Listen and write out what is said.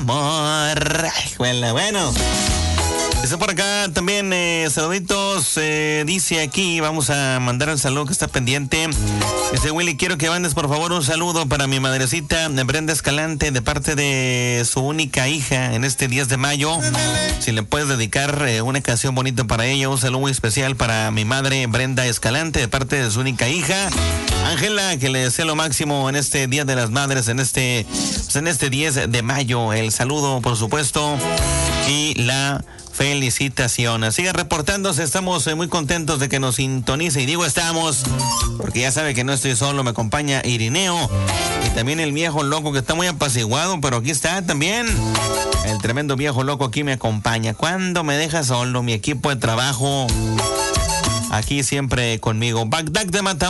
amor. Bueno. Está por acá también, saluditos, dice aquí, vamos a mandar el saludo que está pendiente. Dice Willy, quiero que mandes por favor un saludo para mi madrecita Brenda Escalante de parte de su única hija en este 10 de mayo. Si le puedes dedicar una canción bonita para ella, un saludo muy especial para mi madre Brenda Escalante de parte de su única hija Ángela, que le desea lo máximo en este Día de las Madres, en este 10 de mayo. El saludo, por supuesto, y la felicitación. Siga reportándose, estamos muy contentos de que nos sintonice, y digo estamos, porque ya sabe que no estoy solo, me acompaña Irineo y también el viejo loco que está muy apaciguado, pero aquí está también. El tremendo viejo loco aquí me acompaña. Cuando me deja solo, mi equipo de trabajo aquí siempre conmigo. Bagdad de Matamoros.